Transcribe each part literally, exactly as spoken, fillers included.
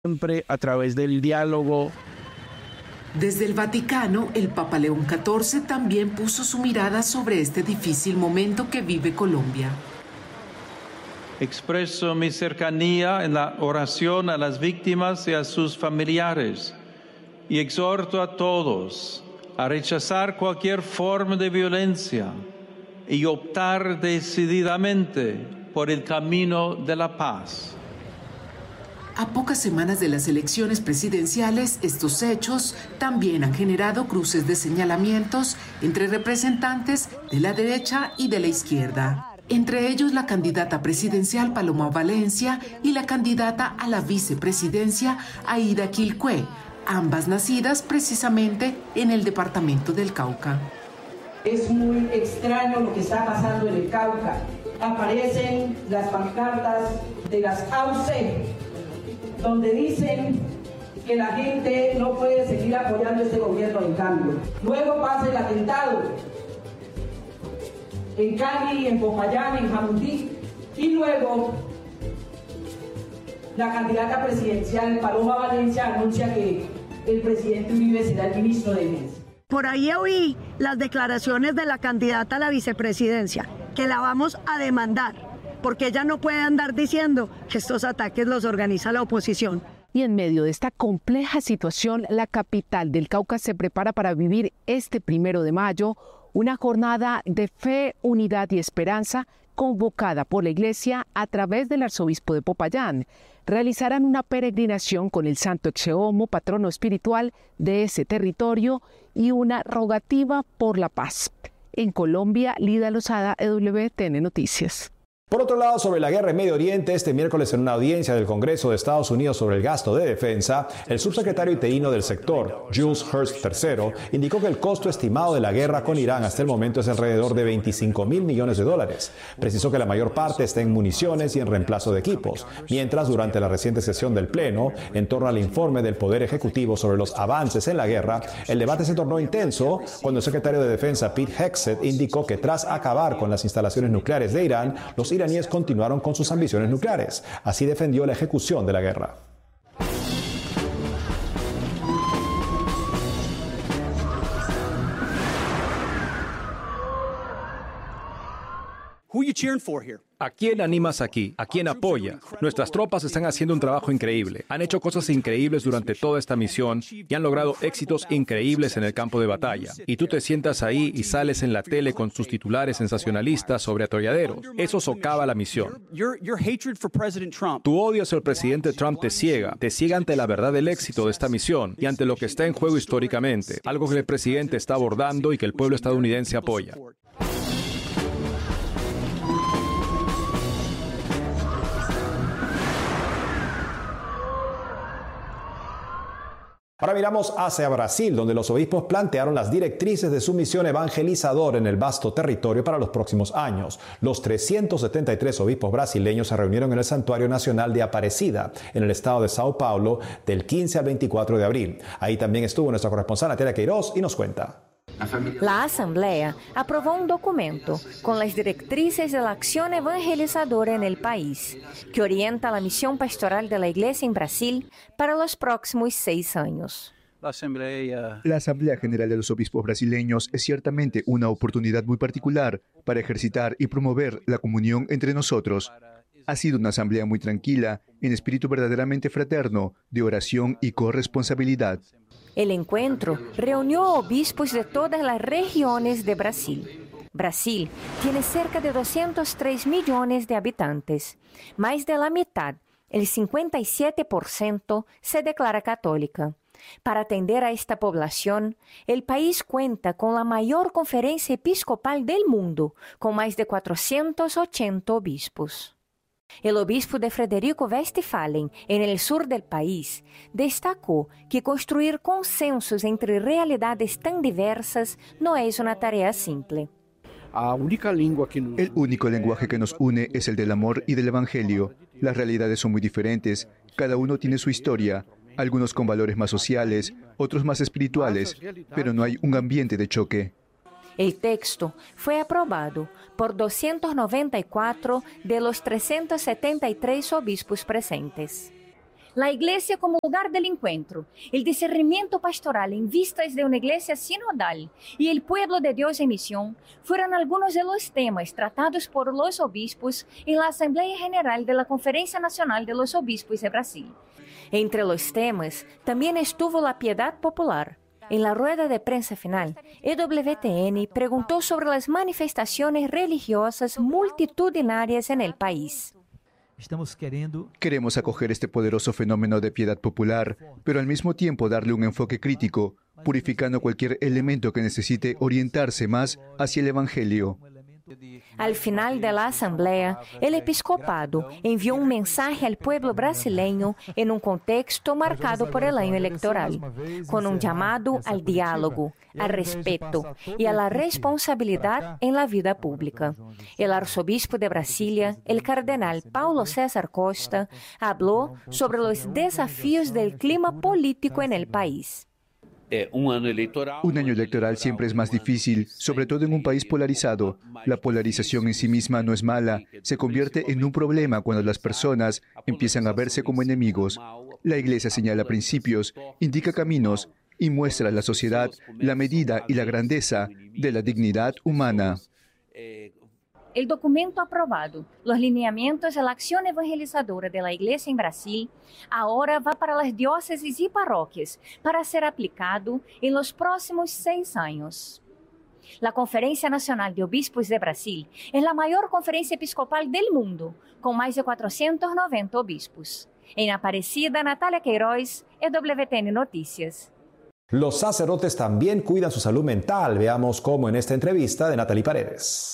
Siempre a través del diálogo. Desde el Vaticano, el Papa León catorce también puso su mirada sobre este difícil momento que vive Colombia. Expreso mi cercanía en la oración a las víctimas y a sus familiares y exhorto a todos a rechazar cualquier forma de violencia y optar decididamente por el camino de la paz. A pocas semanas de las elecciones presidenciales, estos hechos también han generado cruces de señalamientos entre representantes de la derecha y de la izquierda. Entre ellos la candidata presidencial Paloma Valencia y la candidata a la vicepresidencia Aida Quilcue, ambas nacidas precisamente en el departamento del Cauca. Es muy extraño lo que está pasando en el Cauca. Aparecen las pancartas de las A U C, donde dicen que la gente no puede seguir apoyando este gobierno en cambio. Luego pasa el atentado en Cali, en Popayán, en Jamundí, y luego la candidata presidencial Paloma Valencia anuncia que el presidente Uribe será el ministro de Defensa. Por ahí oí las declaraciones de la candidata a la vicepresidencia, que la vamos a demandar, porque ella no puede andar diciendo que estos ataques los organiza la oposición. Y en medio de esta compleja situación, la capital del Cauca se prepara para vivir este primero de mayo una jornada de fe, unidad y esperanza convocada por la Iglesia a través del arzobispo de Popayán. Realizarán una peregrinación con el Santo Exeomo, patrono espiritual de ese territorio, y una rogativa por la paz. En Colombia, Lida Lozada, E W T N Noticias. Por otro lado, sobre la guerra en Medio Oriente, este miércoles en una audiencia del Congreso de Estados Unidos sobre el gasto de defensa, el subsecretario interino del sector, Jules Hurst tercero, indicó que el costo estimado de la guerra con Irán hasta el momento es alrededor de veinticinco mil millones de dólares. Precisó que la mayor parte está en municiones y en reemplazo de equipos, mientras durante la reciente sesión del Pleno, en torno al informe del Poder Ejecutivo sobre los avances en la guerra, el debate se tornó intenso cuando el secretario de Defensa, Pete Hegseth, indicó que tras acabar con las instalaciones nucleares de Irán, los iraníes continuaron con sus ambiciones nucleares. Así defendió la ejecución de la guerra. Who you cheering for here? ¿A quién animas aquí? ¿A quién apoya? Nuestras tropas están haciendo un trabajo increíble. Han hecho cosas increíbles durante toda esta misión y han logrado éxitos increíbles en el campo de batalla. Y tú te sientas ahí y sales en la tele con sus titulares sensacionalistas sobre atolladeros. Eso socava la misión. Tu odio hacia el presidente Trump te ciega. Te ciega ante la verdad del éxito de esta misión y ante lo que está en juego históricamente. Algo que el presidente está abordando y que el pueblo estadounidense apoya. Ahora miramos hacia Brasil, donde los obispos plantearon las directrices de su misión evangelizadora en el vasto territorio para los próximos años. Los trescientos setenta y tres obispos brasileños se reunieron en el Santuario Nacional de Aparecida, en el estado de Sao Paulo, del quince al veinticuatro de abril. Ahí también estuvo nuestra corresponsal Natalia Queiroz y nos cuenta. La Asamblea aprobó un documento con las directrices de la acción evangelizadora en el país, que orienta la misión pastoral de la Iglesia en Brasil para los próximos seis años. La Asamblea... La Asamblea General de los Obispos Brasileños es ciertamente una oportunidad muy particular para ejercitar y promover la comunión entre nosotros. Ha sido una asamblea muy tranquila, en espíritu verdaderamente fraterno, de oración y corresponsabilidad. El encuentro reunió obispos de todas las regiones de Brasil. Brasil tiene cerca de doscientos tres millones de habitantes. Más de la mitad, el cincuenta y siete por ciento, se declara católica. Para atender a esta población, el país cuenta con la mayor conferencia episcopal del mundo, con más de cuatrocientos ochenta obispos. El obispo de Frederico Westphalen, en el sur del país, destacó que construir consensos entre realidades tan diversas no es una tarea simple. El único lenguaje que nos une es el del amor y del evangelio. Las realidades son muy diferentes, cada uno tiene su historia, algunos con valores más sociales, otros más espirituales, pero no hay un ambiente de choque. El texto fue aprobado por doscientos noventa y cuatro de los trescientos setenta y tres obispos presentes. La iglesia como lugar del encuentro, el discernimiento pastoral en vistas de una iglesia sinodal y el pueblo de Dios en misión fueron algunos de los temas tratados por los obispos en la Asamblea General de la Conferencia Nacional de los Obispos de Brasil. Entre los temas también estuvo la piedad popular. En la rueda de prensa final, E W T N preguntó sobre las manifestaciones religiosas multitudinarias en el país. Queremos acoger este poderoso fenómeno de piedad popular, pero al mismo tiempo darle un enfoque crítico, purificando cualquier elemento que necesite orientarse más hacia el Evangelio. Al final de la asamblea, el episcopado envió un mensaje al pueblo brasileño en un contexto marcado por el año electoral, con un llamado al diálogo, al respeto y a la responsabilidad en la vida pública. El arzobispo de Brasilia, el cardenal Paulo César Costa, habló sobre los desafíos del clima político en el país. Un año electoral siempre es más difícil, sobre todo en un país polarizado. La polarización en sí misma no es mala, se convierte en un problema cuando las personas empiezan a verse como enemigos. La Iglesia señala principios, indica caminos y muestra a la sociedad la medida y la grandeza de la dignidad humana. El documento aprobado, los lineamientos de la acción evangelizadora de la Iglesia en Brasil, ahora va para las diócesis y parroquias para ser aplicado en los próximos seis años. La Conferencia Nacional de Obispos de Brasil es la mayor conferencia episcopal del mundo, con más de cuatrocientos noventa obispos. En Aparecida, Natalia Queiroz, E W T N Noticias. Los sacerdotes también cuidan su salud mental. Veamos cómo en esta entrevista de Natalie Paredes.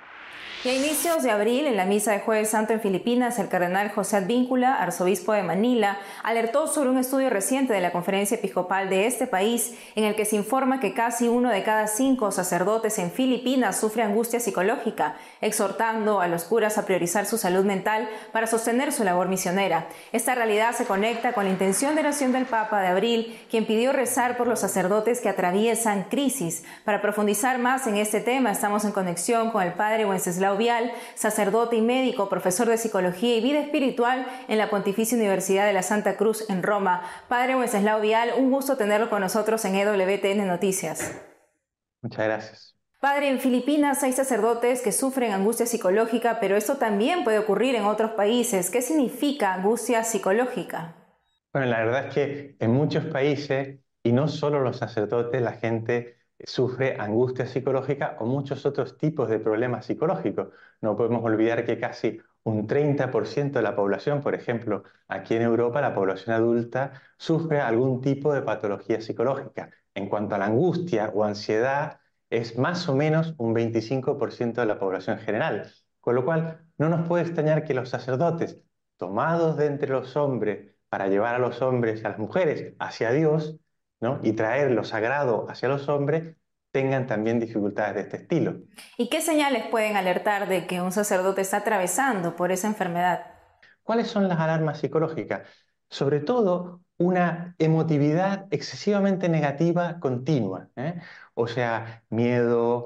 Y a inicios de abril, en la misa de Jueves Santo en Filipinas, el cardenal José Advíncula, arzobispo de Manila, alertó sobre un estudio reciente de la Conferencia Episcopal de este país, en el que se informa que casi uno de cada cinco sacerdotes en Filipinas sufre angustia psicológica, exhortando a los curas a priorizar su salud mental para sostener su labor misionera. Esta realidad se conecta con la intención de oración del Papa de abril, quien pidió rezar por los sacerdotes que atraviesan crisis. Para profundizar más en este tema, estamos en conexión con el padre Wenceslao Vial, sacerdote y médico, profesor de Psicología y Vida Espiritual en la Pontificia Universidad de la Santa Cruz en Roma. Padre Wenceslao Vial, un gusto tenerlo con nosotros en E W T N Noticias. Muchas gracias. Padre, en Filipinas hay sacerdotes que sufren angustia psicológica, pero esto también puede ocurrir en otros países. ¿Qué significa angustia psicológica? Bueno, la verdad es que en muchos países, y no solo los sacerdotes, la gente sufre angustia psicológica o muchos otros tipos de problemas psicológicos. No podemos olvidar que casi un treinta por ciento de la población, por ejemplo, aquí en Europa, la población adulta, sufre algún tipo de patología psicológica. En cuanto a la angustia o ansiedad, es más o menos un veinticinco por ciento de la población general. Con lo cual, no nos puede extrañar que los sacerdotes, tomados de entre los hombres para llevar a los hombres y a las mujeres hacia Dios, ¿no?, y traer lo sagrado hacia los hombres, tengan también dificultades de este estilo. ¿Y qué señales pueden alertar de que un sacerdote está atravesando por esa enfermedad? ¿Cuáles son las alarmas psicológicas? Sobre todo, una emotividad excesivamente negativa continua, ¿eh? O sea, miedo,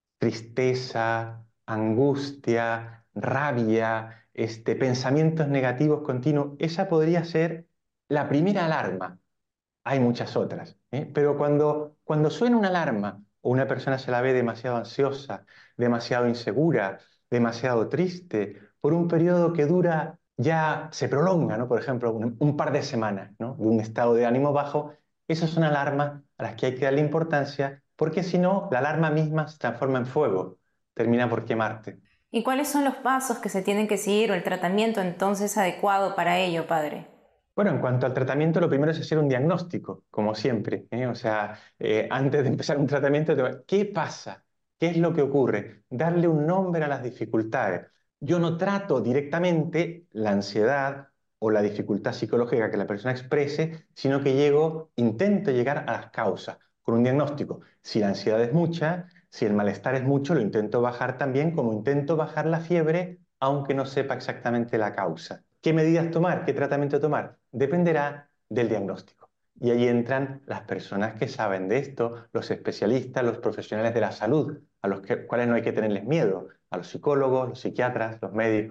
tristeza, angustia, rabia, este, pensamientos negativos continuos. Esa podría ser la primera alarma. Hay muchas otras, ¿eh? Pero cuando, cuando suena una alarma o una persona se la ve demasiado ansiosa, demasiado insegura, demasiado triste, por un periodo que dura, ya se prolonga, ¿no?, por ejemplo, un, un par de semanas, ¿no?, de un estado de ánimo bajo, esas son alarmas a las que hay que darle importancia, porque si no, la alarma misma se transforma en fuego, termina por quemarte. ¿Y cuáles son los pasos que se tienen que seguir o el tratamiento entonces adecuado para ello, padre? Bueno, en cuanto al tratamiento, lo primero es hacer un diagnóstico, como siempre, ¿eh? O sea, eh, antes de empezar un tratamiento, ¿qué pasa? ¿Qué es lo que ocurre? Darle un nombre a las dificultades. Yo no trato directamente la ansiedad o la dificultad psicológica que la persona exprese, sino que llego, intento llegar a las causas con un diagnóstico. Si la ansiedad es mucha, si el malestar es mucho, lo intento bajar también, como intento bajar la fiebre, aunque no sepa exactamente la causa. ¿Qué medidas tomar? ¿Qué tratamiento tomar? Dependerá del diagnóstico. Y ahí entran las personas que saben de esto, los especialistas, los profesionales de la salud, a los que, cuales no hay que tenerles miedo, a los psicólogos, los psiquiatras, los médicos.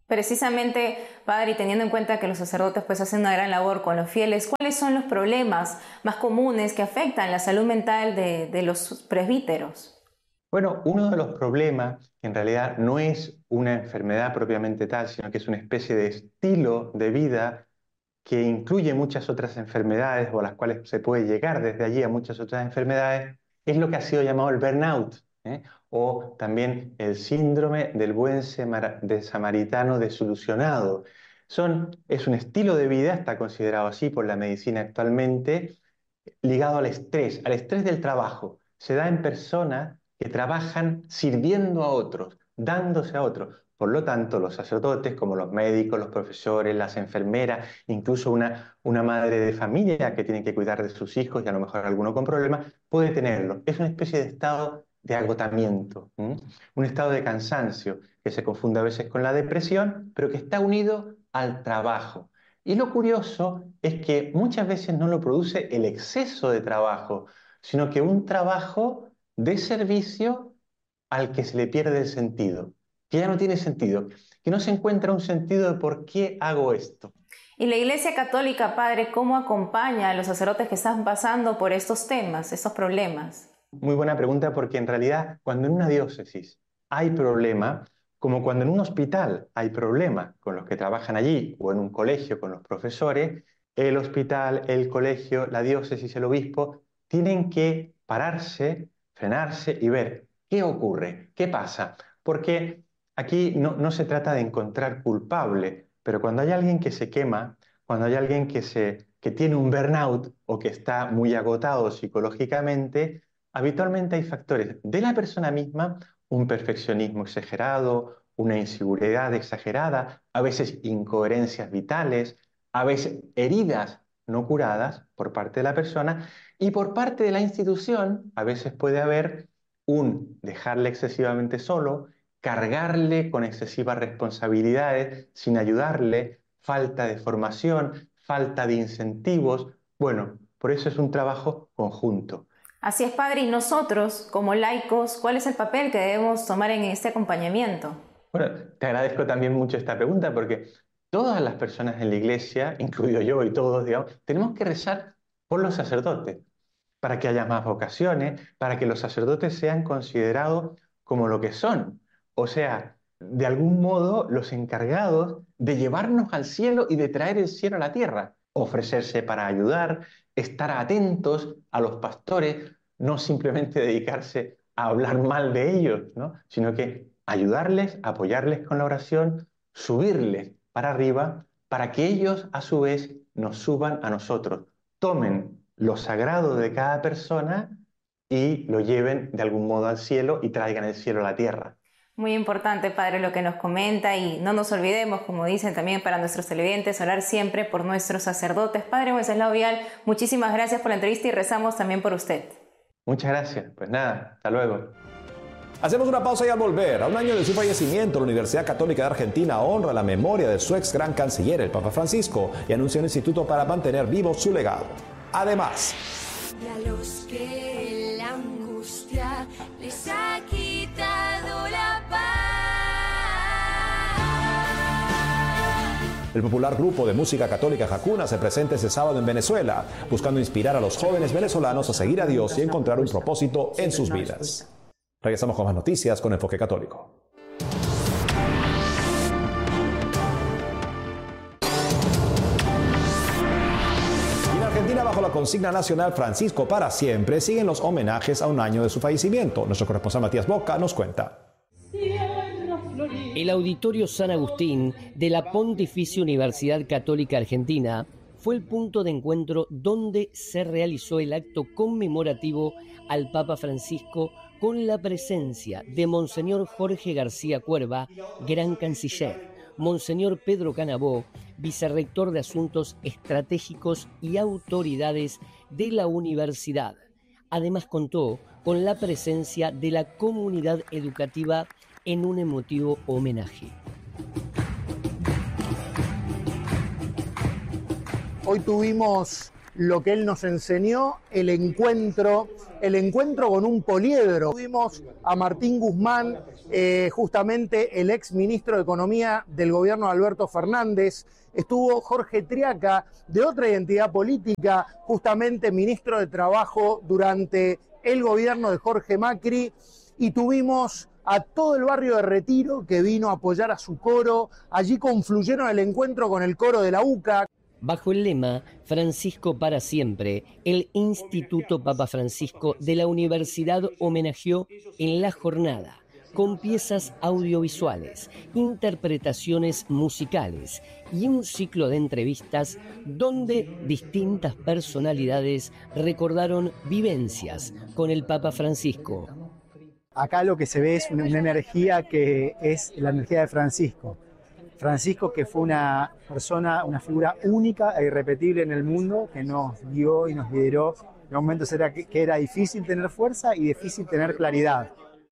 Precisamente, padre, y teniendo en cuenta que los sacerdotes pues hacen una gran labor con los fieles, ¿cuáles son los problemas más comunes que afectan la salud mental de, de los presbíteros? Bueno, uno de los problemas, que en realidad no es una enfermedad propiamente tal, sino que es una especie de estilo de vida que incluye muchas otras enfermedades o a las cuales se puede llegar desde allí a muchas otras enfermedades, es lo que ha sido llamado el burnout, ¿eh? o también el síndrome del buen de samaritano desilusionado. Son, es un estilo de vida, está considerado así por la medicina actualmente, ligado al estrés, al estrés del trabajo. Se da en personas que trabajan sirviendo a otros, dándose a otros. Por lo tanto, los sacerdotes, como los médicos, los profesores, las enfermeras, incluso una, una madre de familia que tiene que cuidar de sus hijos y a lo mejor alguno con problemas, puede tenerlo. Es una especie de estado de agotamiento, ¿m? un estado de cansancio que se confunde a veces con la depresión, pero que está unido al trabajo. Y lo curioso es que muchas veces no lo produce el exceso de trabajo, sino que un trabajo de servicio al que se le pierde el sentido, que ya no tiene sentido, que no se encuentra un sentido de por qué hago esto. Y la Iglesia Católica, padre, ¿cómo acompaña a los sacerdotes que están pasando por estos temas, estos problemas? Muy buena pregunta, porque en realidad cuando en una diócesis hay problema, como cuando en un hospital hay problema con los que trabajan allí o en un colegio con los profesores, el hospital, el colegio, la diócesis, el obispo tienen que pararse, frenarse y ver qué ocurre, qué pasa. Porque aquí no, no se trata de encontrar culpable, pero cuando hay alguien que se quema, cuando hay alguien que, se, que tiene un burnout o que está muy agotado psicológicamente, habitualmente hay factores de la persona misma, un perfeccionismo exagerado, una inseguridad exagerada, a veces incoherencias vitales, a veces heridas no curadas por parte de la persona, y por parte de la institución a veces puede haber un dejarle excesivamente solo, cargarle con excesivas responsabilidades sin ayudarle, falta de formación, falta de incentivos. Bueno, por eso es un trabajo conjunto. Así es, padre, y nosotros, como laicos, ¿cuál es el papel que debemos tomar en este acompañamiento? Bueno, te agradezco también mucho esta pregunta, porque todas las personas en la Iglesia, incluido yo y todos, digamos, tenemos que rezar por los sacerdotes, para que haya más vocaciones, para que los sacerdotes sean considerados como lo que son, o sea, de algún modo los encargados de llevarnos al cielo y de traer el cielo a la tierra, ofrecerse para ayudar, estar atentos a los pastores, no simplemente dedicarse a hablar mal de ellos, ¿no? Sino que ayudarles, apoyarles con la oración, subirles para arriba, para que ellos a su vez nos suban a nosotros, tomen lo sagrado de cada persona y lo lleven de algún modo al cielo y traigan el cielo a la tierra. Muy importante, padre, lo que nos comenta, y no nos olvidemos, como dicen también para nuestros televidentes, orar siempre por nuestros sacerdotes. Padre Wenceslao Vial, muchísimas gracias por la entrevista y rezamos también por usted. Muchas gracias. Pues nada, hasta luego. Hacemos una pausa y al volver, a un año de su fallecimiento, la Universidad Católica de Argentina honra la memoria de su ex gran canciller, el Papa Francisco, y anuncia un instituto para mantener vivo su legado. Además, y a los que la angustia les ha quitado la paz. el popular grupo de música católica Hakuna se presenta este sábado en Venezuela, buscando inspirar a los jóvenes venezolanos a seguir a Dios y encontrar un propósito en sus vidas. Regresamos con más noticias con Enfoque Católico. Argentina, bajo la consigna nacional Francisco para siempre, siguen los homenajes a un año de su fallecimiento. Nuestro corresponsal Matías Boca nos cuenta. El Auditorio San Agustín de la Pontificia Universidad Católica Argentina fue el punto de encuentro donde se realizó el acto conmemorativo al Papa Francisco con la presencia de Monseñor Jorge García Cuerva, Gran Canciller, Monseñor Pedro Canabó, vicerrector de Asuntos Estratégicos y Autoridades de la Universidad. Además contó con la presencia de la comunidad educativa en un emotivo homenaje. Hoy tuvimos lo que él nos enseñó, el encuentro, el encuentro con un poliedro. Tuvimos a Martín Guzmán, eh, justamente el ex ministro de Economía del gobierno de Alberto Fernández, estuvo Jorge Triaca, de otra identidad política, justamente ministro de Trabajo durante el gobierno de Jorge Macri, y tuvimos a todo el barrio de Retiro que vino a apoyar a su coro. Allí confluyeron el encuentro con el coro de la U C A. Bajo el lema Francisco para siempre, el Instituto Papa Francisco de la Universidad homenajeó en la jornada con piezas audiovisuales, interpretaciones musicales y un ciclo de entrevistas donde distintas personalidades recordaron vivencias con el Papa Francisco. Acá lo que se ve es una, una energía que es la energía de Francisco. Francisco, que fue una persona, una figura única e irrepetible en el mundo, que nos guió y nos lideró en momentos era que, que era difícil tener fuerza y difícil tener claridad.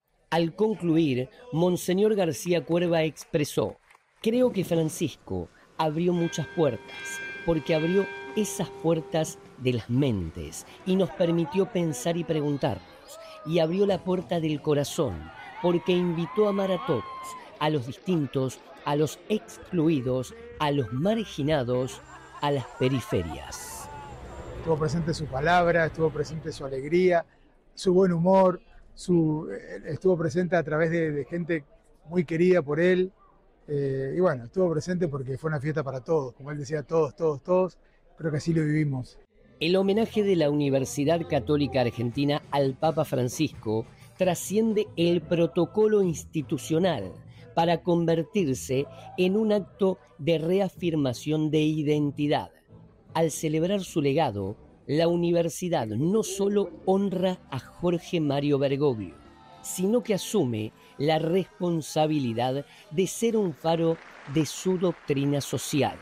Al concluir, Monseñor García Cuerva expresó: creo que Francisco abrió muchas puertas, porque abrió esas puertas de las mentes y nos permitió pensar y preguntarnos, y abrió la puerta del corazón, porque invitó a amar a todos, a los distintos, a los excluidos, a los marginados, a las periferias. Estuvo presente su palabra, estuvo presente su alegría, su buen humor, su, estuvo presente a través de, de gente muy querida por él, eh, y bueno, estuvo presente porque fue una fiesta para todos, como él decía, todos, todos, todos, creo que así lo vivimos. El homenaje de la Universidad Católica Argentina al Papa Francisco trasciende el protocolo institucional para convertirse en un acto de reafirmación de identidad. Al celebrar su legado, la universidad no solo honra a Jorge Mario Bergoglio, sino que asume la responsabilidad de ser un faro de su doctrina social.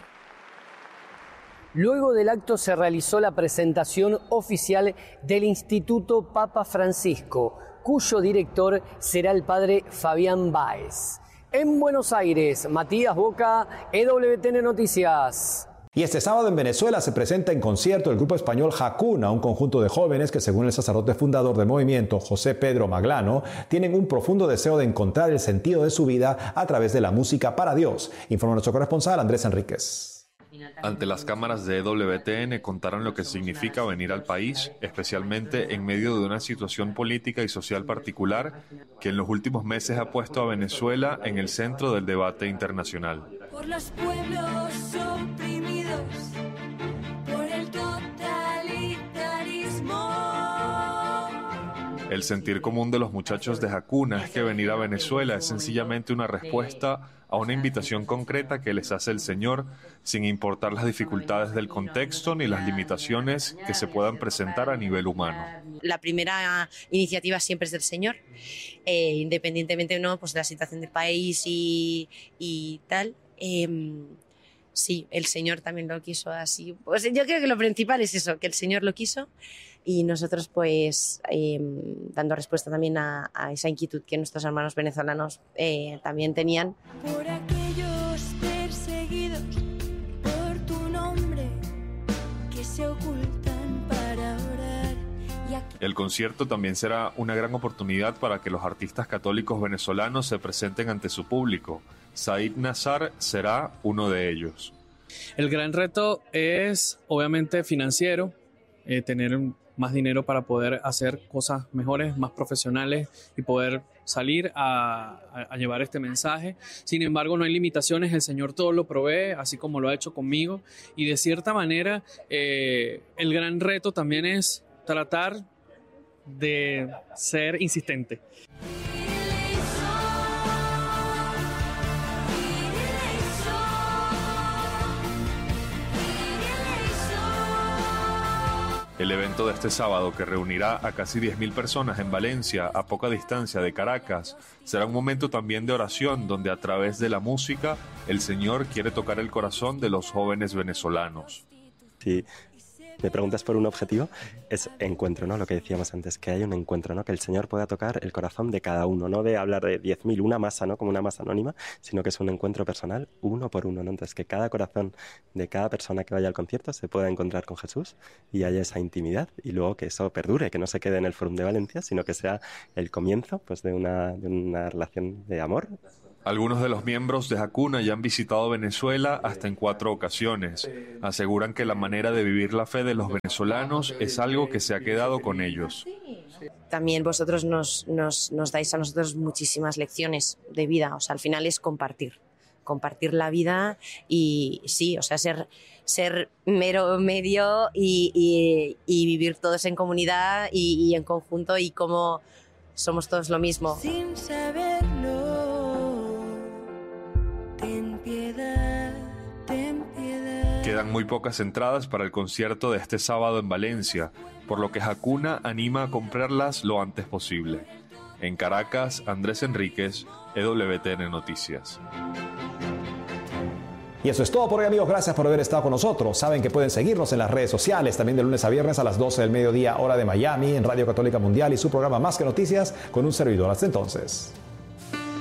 Luego del acto se realizó la presentación oficial del Instituto Papa Francisco, cuyo director será el padre Fabián Báez. En Buenos Aires, Matías Boca, E W T N Noticias. Y este sábado en Venezuela se presenta en concierto el grupo español Hakuna, un conjunto de jóvenes que, según el sacerdote fundador del movimiento, José Pedro Maglano, tienen un profundo deseo de encontrar el sentido de su vida a través de la música para Dios. Informa nuestro corresponsal Andrés Enríquez. Ante las cámaras de E W T N contaron lo que significa venir al país, especialmente en medio de una situación política y social particular que en los últimos meses ha puesto a Venezuela en el centro del debate internacional. Por los pueblos oprimidos, por el totalitarismo. El sentir común de los muchachos de Hakuna es que venir a Venezuela es sencillamente una respuesta a una invitación concreta que les hace el Señor, sin importar las dificultades del contexto ni las limitaciones que se puedan presentar a nivel humano. La primera iniciativa siempre es del Señor, eh, independientemente no, pues de la situación del país y, y tal. Eh, sí, el Señor también lo quiso así. Pues yo creo que lo principal es eso, que el Señor lo quiso y nosotros pues eh, dando respuesta también a, a esa inquietud que nuestros hermanos venezolanos eh, también tenían. Por aquellos perseguidos por tu nombre que se ocultan para orar. Y aquí... El concierto también será una gran oportunidad para que los artistas católicos venezolanos se presenten ante su público. Said Nazar será uno de ellos. El gran reto es obviamente financiero, eh, tener más dinero para poder hacer cosas mejores, más profesionales y poder salir a, a, a llevar este mensaje. Sin embargo, no hay limitaciones, el Señor todo lo provee, así como lo ha hecho conmigo. Y de cierta manera, eh, el gran reto también es tratar de ser insistente. El evento de este sábado, que reunirá a casi diez mil personas en Valencia, a poca distancia de Caracas, será un momento también de oración donde a través de la música el Señor quiere tocar el corazón de los jóvenes venezolanos. Sí, me preguntas por un objetivo, es encuentro, ¿no? Lo que decíamos antes, que hay un encuentro, ¿no? Que el Señor pueda tocar el corazón de cada uno, no de hablar de diez mil, una masa, ¿no? Como una masa anónima, sino que es un encuentro personal, uno por uno, ¿no? Entonces, que cada corazón de cada persona que vaya al concierto se pueda encontrar con Jesús y haya esa intimidad, y luego que eso perdure, que no se quede en el Fórum de Valencia, sino que sea el comienzo, pues, de una, de una relación de amor. Algunos de los miembros de Hakuna ya han visitado Venezuela hasta en cuatro ocasiones. Aseguran que la manera de vivir la fe de los venezolanos es algo que se ha quedado con ellos. También vosotros nos, nos, nos dais a nosotros muchísimas lecciones de vida. O sea, al final es compartir. Compartir la vida y sí, o sea, ser, ser mero medio y, y, y vivir todos en comunidad y, y en conjunto, y como somos todos lo mismo. Sin saberlo, ten piedad, ten piedad. Quedan muy pocas entradas para el concierto de este sábado en Valencia, por lo que Hakuna anima a comprarlas lo antes posible. En Caracas, Andrés Enríquez, E W T N Noticias. Y eso es todo por hoy, amigos. Gracias por haber estado con nosotros. Saben que pueden seguirnos en las redes sociales, también de lunes a viernes a las doce del mediodía, hora de Miami, en Radio Católica Mundial, y su programa Más que Noticias, con un servidor. Hasta entonces.